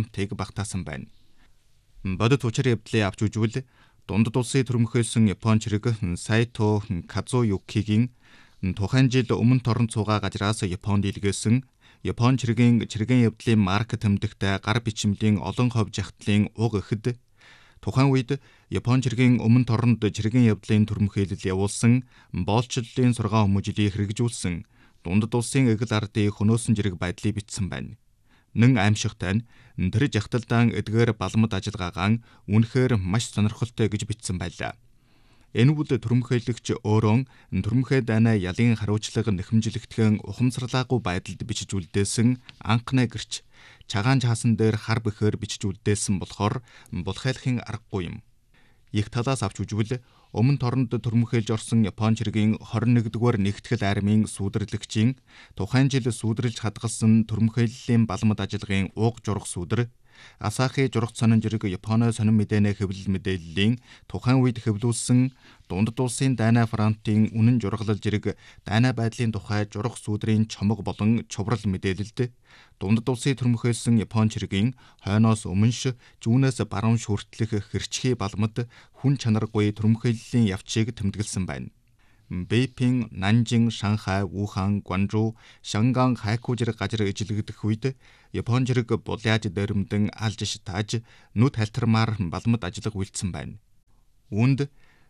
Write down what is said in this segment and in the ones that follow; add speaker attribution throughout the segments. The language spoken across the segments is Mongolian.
Speaker 1: фронтыг багтаасан байна. Бодит учир явдлыг авч үзвэл дундад улсыг түрэмхийлсэн Япон чирэг Сайто Казуюкигийн тухайн жил өмнө торон цугаа газраас Японд илгээсэн Япон чиргийн явдлын марк тэмдэгтэй гар бичмлийн олон ховж ахтлын уг эхэд тухайн үед Япон чиргийн өмнө торонд чиргийн явдлын түрэмхийлэл явуулсан боолчлолын 6 хүмүүжлийг хэрэгжүүлсэн дундад улсын эгэл ардын хөнөөсөн жирэг байдлыг бичсэн байна. Нэн аимшигтай нь тэр жахталдаан эдгээр балмад ажиллагаагаан үнэхээр маш сонирхолтой гэж бичсэн байлаа. Энэ үл түрэмхийлэгч өөрөө түрэмхий дайнаа ялын хариуцлага нэхэмжлэгдэхэн ухамсарлаагүй байдалд бичиж үлдээсэн анхны гэрч чагаан чаасан дээр хар бэхээр бичиж үлдээсэн болохоор булхайлахын аргагүй юм. Их талаас авч үзвэл өмнө торонд түрэмхийлж орсон Япон чиргийн 21-р нэгтгэл армийн сүүдрэрлэгчийн тухайн жил сүүдрлж хадгалсан түрэмхийллийн балмад ажиллагын ууг журах сүүдэр Асахи журах сонин жирэг Японы сонин мэдээнэ хэвлэл мэдээллийн тухайн үед хэвлүүлсэн дундад улсын дайнаа фронтын үнэн жургалал жирэг дайнаа байдлын тухай журах сүдрийн чомог болон чуврал мэдээлэлд дундад улсыг түрэмхийлсэн Япон чиргийн хойноос өмнөш зүүнээс баруун хүртэлх хэрчхий балмад хүн чанаргүй түрэмхийллийн явцыг тэмдэглэсэн байна. Бейпин, Нанжин, Шанхай, Вухан, Гуанчжоу, Шанган хайку жирэг газар ижилгдэх үед Япон жирэг буляаж дээрэмдэн алж шатааж нүд халтармаар балмад ажиллах үйлдсэн байна. Үүнд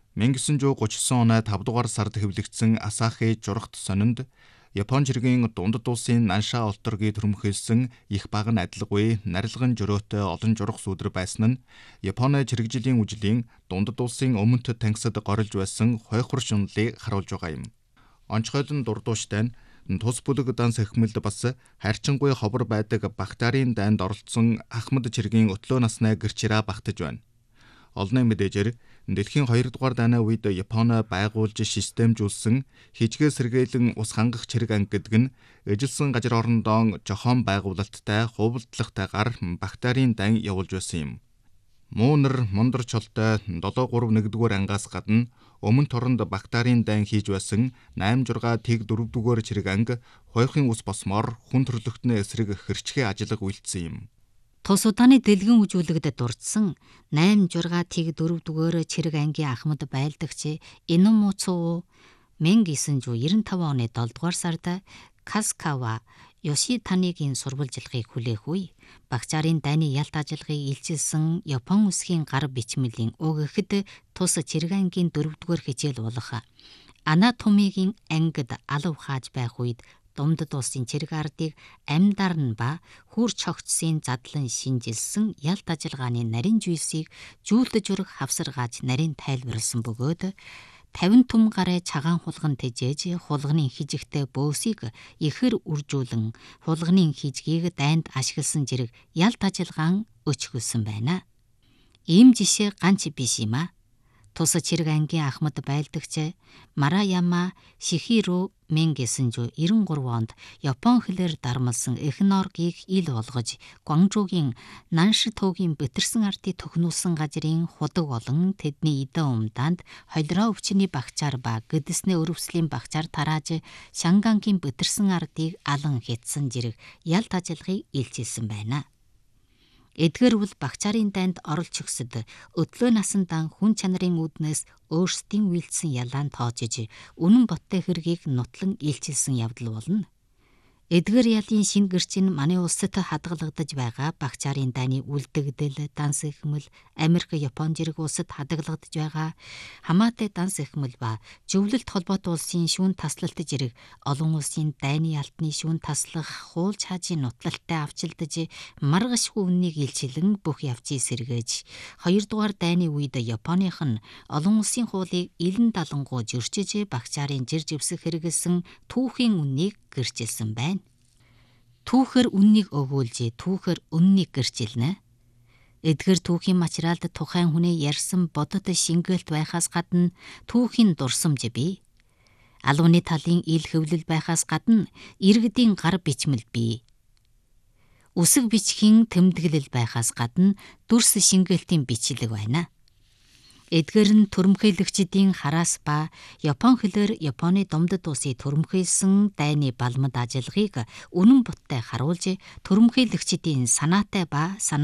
Speaker 1: 1939 оны 5 дугаар сард хэвлэгдсэн Асахи журахт сонинд Япон чиргийн дундад улсын Нанша олторгийг түрэмхийлсэн их баг нь адилгүй нарилган жөрөөтэй олон журах сүдэр байсан нь Японы чирэгжлийн үжлийн дундад улсын өмнөд тангисад горилж байсан хойхор шунлыг харуулж байгаа юм. Онцгойлон дурдууштай нь тус бүлэг данс эхмэлд бас хайрчингүй ховор байдаг Бахтарын дайнд оролцсон Ахмад чиргийн өтлөө насны гэрчираа багтаж байна. Олонний мэдээжээр дэлхийн 2 дугаар дайны үед Японы байгуулж системжүүлсэн хижгээ сэргээлэн ус хангах чирэг анги гэдэг нь эжилсэн газар орондоо жохон байгуулалттай хувилдлагатайгаар Бахтарын дан явуулж байсан юм. Муунар мундар чолтой 7-3-1-р ангаас гадна өмнө торонд Бахтарын дан хийж байсан 8-6 тэг 4-р чирэг анги хойхын ус босмоор хүн төрлөختний эсрэг хэрчхээ ажиллах үйлдсэн юм.
Speaker 2: Тус удааны дэлгэн үжүүлэгдэд дурдсан 8-6 тэг 4-р чирэг ангийн Ахмад байлдагч Инумуцу 1995 оны 7 дугаар сард Каскава Ёшитанигийн сурвалжилгыг хүлээх үе Багчаарын дайны ялт ажиллагыг илчилсэн Япон үсгийн гар бичмэлийн уг эхэд тус чирэг ангийн 4-р хичээл болох анатомигийн ангид алав хааж байх үед дундад улсын чирэг ардыг амьдар нь ба хүрч хогцсын задлан шинжилсэн ялт ажиллагааны нарийн жүйсийг жүүлдэж өрөх хавсаргааж нарийн тайлбарлсан бөгөөд 50 түм гараа чагаан хулган тэжээж хулганы хижигтэй бөөсийг ихэр үржүүлэн хулганы хижгийг дайнд ашигласан жирэг ялт ажиллагаан өчгөлсөн байна. Ийм жишээ ганц биш юм а. Тус чирэг ангийн Ахмад байлдагч Мараяма Шихиро 1993 онд Япон хэлээр дармалсан эхноргийг ил болгож Гуанчжуугийн Наншитогийн битэрсэн ардыг төхнүүлсэн газрын худаг болон тэдний идэн умдаанд холироо өвчний багчаар ба гэдэсний өрөвслийн багчаар тарааж Шангангийн битэрсэн ардыг алан хятсан жирэг ялт ажиллагыг илчилсэн байна. Эдгээр бол Багчаарын дайнд оролж өгсөд өдлөө насандан хүн чанарын үүднээс өөрсдийн үйлдсэн ялаан тоожиж үнэн боттой хэргийг нутлан илчилсэн явдал болно. Эдгээр ялын шинэ гэрчин манай улсад хадгалагдаж байгаа Багчаарын дайны үлдэгдэл, данс эхмэл, Америк, Япон жирэг улсад хадгалагдаж байгаа хамаатай данс эхмэл ба зөвлөлт холбоотой улсын шүүн таслалт жирэг олон улсын дайны алтны шүүн таслах хууль чаажийн нутлалтай авчилдаж маргашгүй үннийг илчилэн бүх явцыг сэргээж 2 дугаар дайны үед Японых нь олон улсын хуулийг илэн далангуу зөрчиж Багчаарын жир живсэх хэрэгэлсэн түүхийн үннийг гэрчилсэн байна. Түүхээр үннийг өгүүлж, түүхээр үннийг гэрчилнэ. Эдгээр түүхийн материалд тухайн хүний ярьсан бодод шингээлт байхаас гадна түүхийн дурсамж бий. Алууны талын ил хөвлөл байхаас гадна иргэдийн гар бичмэл бий. Үсэг бичгийн тэмдэглэл байхаас гадна дүрс шингээлтийн бичлэг байна. Эдгээр нь түрэмхийлэгчдийн хараас ба Япон хэлээр Японы дундад улсыг түрэмхийлсэн дайны балмад ажиллагыг үнэн буттай харуулж түрэмхийлэгчдийн санаатай ба